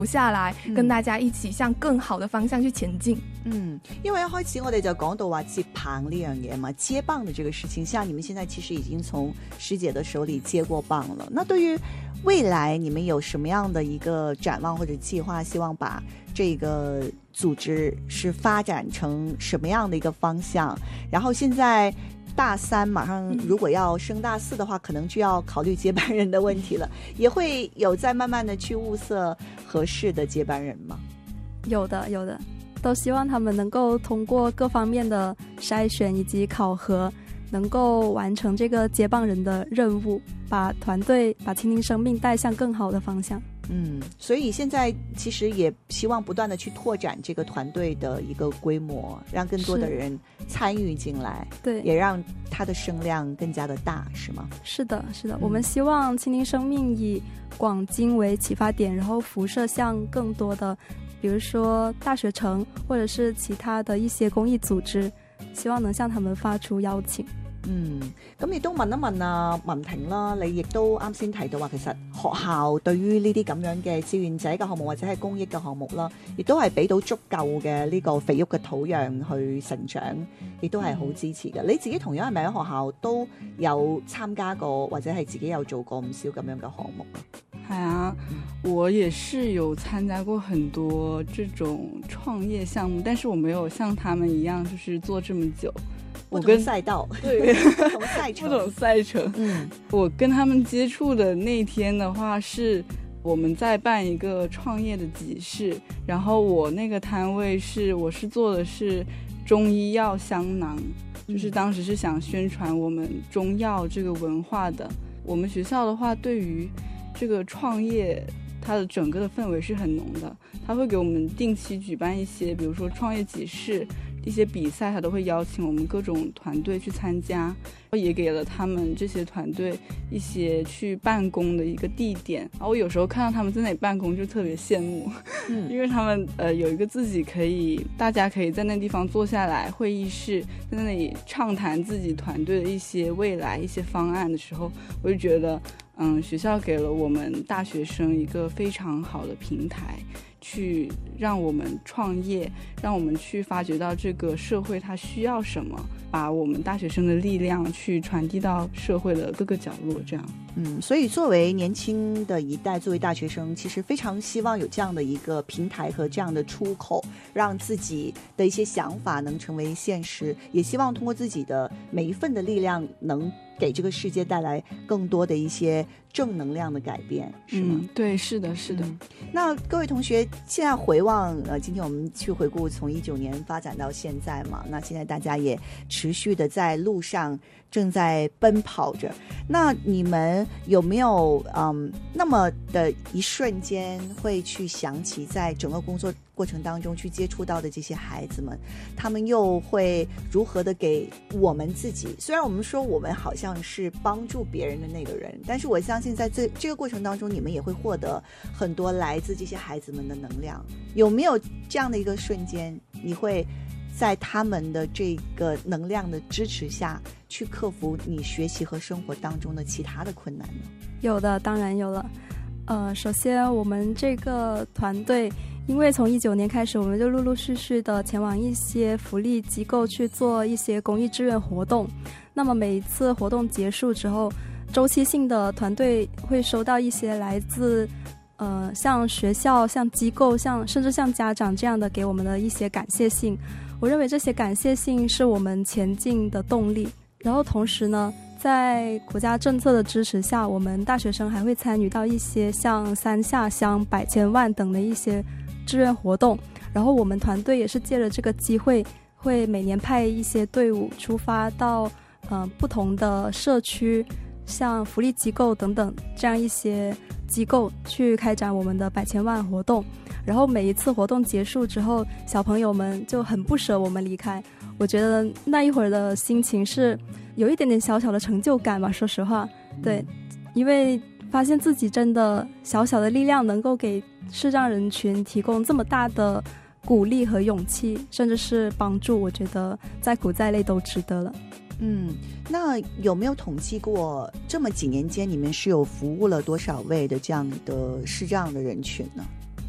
下來，跟大家一起向更好的方向去前進。 因為一開始我哋就講到話接棒呢樣嘢嘛，接棒的這個事情，像你們現在其實已經從師姐的手裏接過棒了。那對於未來你們有什麼樣的一個展望或者計劃，希望把這個組織是發展成什麼樣的一個方向？然後現在大三馬上如果要升大四的話，可能就要考慮接班人的問題了，也會有在慢慢的去物色合適的接班人嗎？ 有的，都希望他們能夠通過各方面的篩選以及考核，能夠完成這個接棒人的任務，把團隊把傾聽生命帶向更好的方向。 所以現在其實也希望不斷的去拓展這個團隊的一個規模，讓更多的人參與進來，對，也讓它的聲量更加的大，是嗎？是的， 我們希望傾聽生命以廣經為啟發點，然後輻射向更多的，比如說大學城或者是其他的一些公益組織，希望能向他們發出邀請。 咁亦都問一問啊文婷啦，你亦都啱先提到話，其實學校對於呢啲咁樣嘅志願者嘅項目或者係公益嘅項目啦，亦都係俾到足夠嘅呢個肥沃嘅土壤去成長，亦都係好支持嘅。你自己同樣係咪喺學校都有參加過，或者係自己有做過唔少咁樣嘅項目啊？ 係啊，我也是有參加過很多這種創業項目，但是我沒有像他們一樣就是做這麼久。 不同賽道， 對， 不同賽程， 不同賽程。我跟他們接觸的那天的話，是我們在辦一個創業的集市，然後我那個攤位我是做的是中醫藥香囊，就是當時是想宣傳我們中藥這個文化的。我們學校的話，對於這個創業，它的整個的氛圍是很濃的，它會給我們定期舉辦一些，比如說創業集市。一些比賽他都會邀請我們各種團隊去參加，也給了他們這些團隊一些去辦公的一個地點。然後我有時候看到他們在那裡辦公就特別羨慕，因為他們有一個自己可以大家可以在那地方坐下來會議室，在那裡暢談自己團隊的一些未來一些方案的時候，我就覺得學校給了我們大學生一個非常好的平台，去讓我們創業，讓我們去發掘到這個社會它需要什麼，把我們大學生的力量去傳遞到社會的各個角落，這樣。 所以作為年輕的一代，作為大學生，其實非常希望有這樣的一個平台和這樣的出口，讓自己的一些想法能成為現實，也希望通過自己的每一份的力量，能給這個世界帶來更多的一些正能量的改變，是嗎？ 對，是的，是的。 那各位同學，現在回望今天我們去回顧從19年發展到現在嘛，那現在大家也持續的在路上正在奔跑着，那你們有沒有那麼的一瞬間會去想起在整個工作過程當中去接觸到的這些孩子們，他們又會如何的給我們自己，雖然我們說我們好像是幫助別人的那個人，但是我相信在這個過程當中你們也會獲得很多來自這些孩子們的能量。有沒有這樣的一個瞬間，你會在他們的這個能量的支持下去克服你學習和生活當中的其他的困難呢？ 有的，當然有了。首先我們這個團隊因為從19年開始，我們就陸陸續續的前往一些福利機構去做一些公益志願活動，那麼每一次活動結束之後，周期性的團隊會收到一些來自像學校、像機構、甚至像家長這樣的給我們的一些感謝信。我認為這些感謝信是我們前進的動力。然後同時呢，在國家政策的支持下，我們大學生還會參與到一些像3下鄉、100千萬等的一些志願活動。然後我們團隊也是借着這個機會，會每年派一些隊伍出發到不同的社區，像福利機構等等這樣一些機構去開展我們的100千萬活動。然後每一次活動結束之後，小朋友們就很不捨我們離開。我覺得那一會兒的心情是有一點點小小的成就感吧，說實話。對，因為發現自己真的小小的力量能夠給視障人群提供這麼大的鼓勵和勇氣，甚至是幫助，我覺得再苦再累都值得了。 那有沒有統計過這麼幾年間你們是有服務了多少位的這樣的視障的人群呢？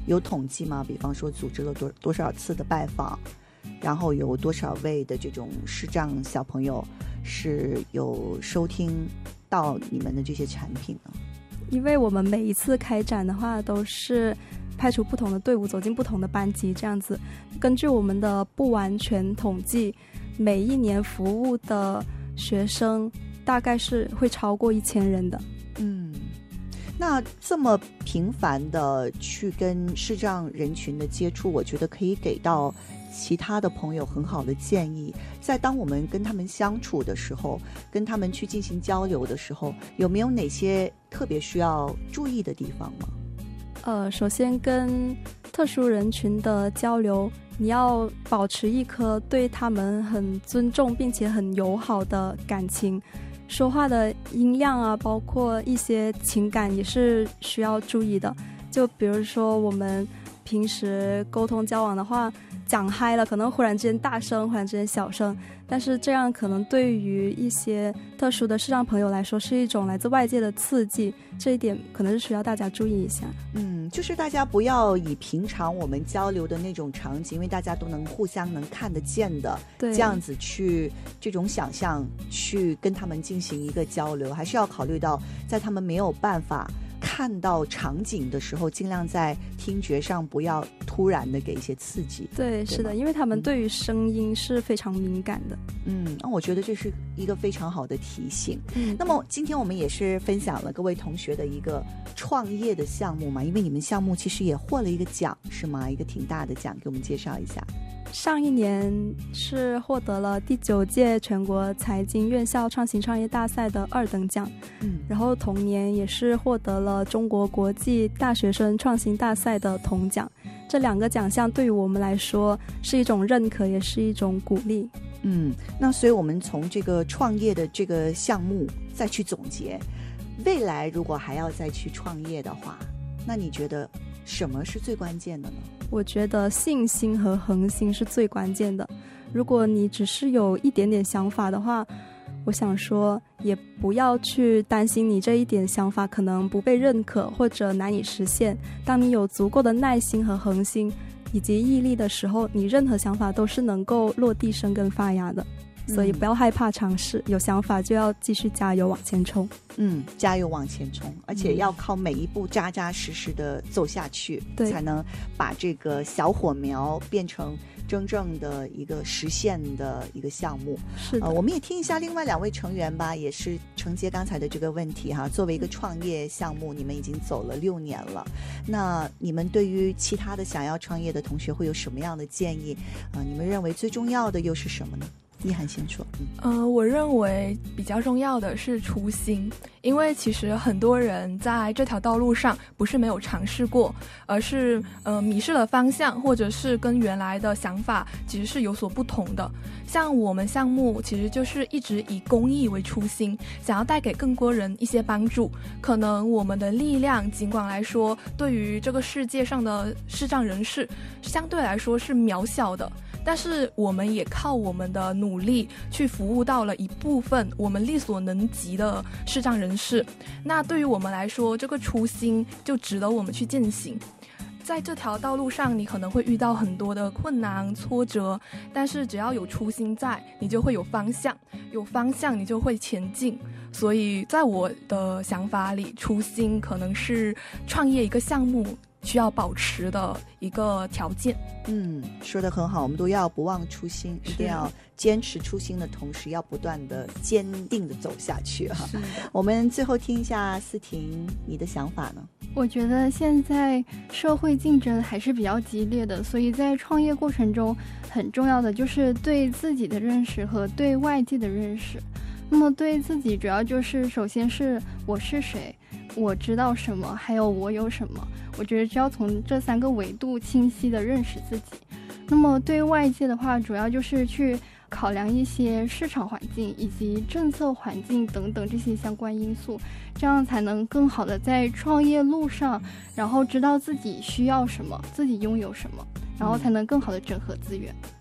有统计吗？比方说组织了多少次的拜访，然后有多少位的这种视障小朋友是有收听到你们的这些产品呢？ 因为我们每一次开展的话都是派出不同的队伍走进不同的班级，这样子根据我们的不完全统计，每一年服务的学生大概是会超过1000人的。 那这么频繁的去跟视障人群的接触，我觉得可以给到其他的朋友很好的建议。在当我们跟他们相处的时候，跟他们去进行交流的时候，有没有哪些特别需要注意的地方吗？ 首先跟特殊人群的交流，你要保持一颗对他们很尊重并且很友好的感情，说话的音量啊，包括一些情感也是需要注意的。就比如说我们平时沟通交往的话，讲嗨了可能忽然之间大声，忽然之间小声，但是这样可能对于一些特殊的视障朋友来说是一种来自外界的刺激，这一点可能是需要大家注意一下。 就是大家不要以平常我们交流的那种场景，因为大家都能互相能看得见的这样子去这种想象去跟他们进行一个交流，还是要考虑到在他们没有办法看到场景的时候，尽量在听觉上不要突然的给一些刺激。 对，是的，因为他们对于声音是非常敏感的。 那我觉得这是一个非常好的提醒。那么今天我们也是分享了各位同学的一个创业的项目嘛，因为你们项目其实也获了一个奖是吗？一个挺大的奖，给我们介绍一下。 上一年是获得了第9届全国财经院校创新创业大赛的2等奖，然后同年也是获得了中国国际大学生创新大赛的铜奖。这2个奖项对于我们来说是一种认可，也是一种鼓励。 那所以我们从这个创业的这个项目再去总结，未来如果还要再去创业的话，那你觉得什么是最关键的呢？ 我觉得信心和恒心是最关键的。如果你只是有一点点想法的话，我想说也不要去担心你这一点想法可能不被认可或者难以实现。当你有足够的耐心和恒心以及毅力的时候，你任何想法都是能够落地生根发芽的。所以不要害怕尝试，有想法就要继续加油往前冲。 加油往前冲，而且要靠每一步扎扎实实的走下去，才能把这个小火苗变成真正的一个实现的一个项目。 是的， 我们也听一下另外2位成员吧，也是承接刚才的这个问题哈。作为一个创业项目，你们已经走了6年了，那你们对于其他的想要创业的同学会有什么样的建议？你们认为最重要的又是什么呢？一涵先说。 我认为比较重要的是初心，因为其实很多人在这条道路上不是没有尝试过，而是迷失了方向，或者是跟原来的想法其实是有所不同的。像我们项目其实就是一直以公益为初心，想要带给更多人一些帮助。可能我们的力量尽管来说对于这个世界上的视障人士相对来说是渺小的，但是我们也靠我们的努力去服务到了一部分我们力所能及的视障人士。那对于我们来说，这个初心就值得我们去践行。在这条道路上，你可能会遇到很多的困难挫折，但是只要有初心在，你就会有方向，有方向你就会前进。所以在我的想法里，初心可能是创业一个项目需要保持的一个条件。 说得很好，我们都要不忘初心，一定要坚持初心的同时，要不断的坚定的走下去哈。我们最后听一下思婷你的想法呢？ 我觉得现在社会竞争还是比较激烈的，所以在创业过程中很重要的就是对自己的认识和对外界的认识。那么对自己主要就是首先是我是谁，我知道什么，还有我有什么。我觉得只要从这3个维度清晰的认识自己。那么对外界的话，主要就是去考量一些市场环境以及政策环境等等这些相关因素，这样才能更好的在创业路上，然后知道自己需要什么，自己拥有什么，然后才能更好的整合资源。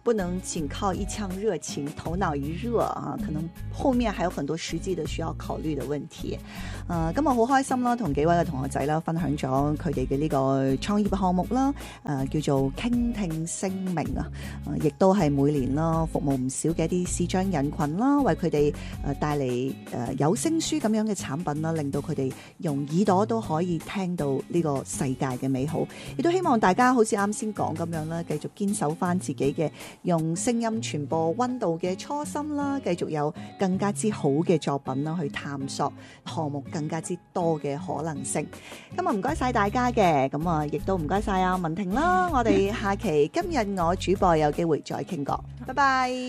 不能仅靠一腔热情，头腦一熱啊，可能後面還有很多實際的需要考慮的問題。今日好開心啦，同幾位嘅同學仔啦分享咗佢哋嘅呢個創業項目啦，叫做傾聽聲明啊，亦都係每年啦服務唔少嘅一啲視障人群啦，為佢哋帶嚟有聲書咁樣嘅產品啦，令到佢哋用耳朵都可以聽到呢個世界嘅美好。亦都希望大家好似啱先講咁樣啦，繼續堅守翻自己嘅用聲音傳播溫度嘅初心啦，繼續有更加之好嘅作品啦，去探索項目更加之多嘅可能性。今日唔該晒大家嘅，咁啊亦都唔該晒阿文婷啦。我哋下期今日我主播有機會再傾過，拜拜。